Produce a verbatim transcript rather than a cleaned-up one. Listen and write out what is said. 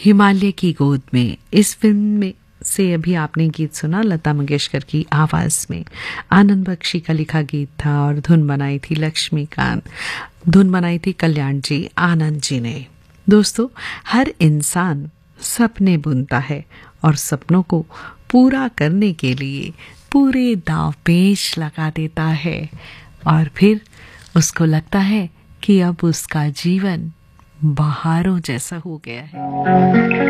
हिमालय की गोद में। इस फिल्म में से अभी आपने गीत सुना लता मंगेशकर की आवाज़ में। आनंद बख्शी का लिखा गीत था और धुन बनाई थी लक्ष्मीकांत, धुन बनाई थी कल्याण जी आनंद जी ने। दोस्तों, हर इंसान सपने बुनता है और सपनों को पूरा करने के लिए पूरे दांव पेच लगा देता है और फिर उसको लगता है कि अब उसका जीवन बहारों जैसा हो गया है।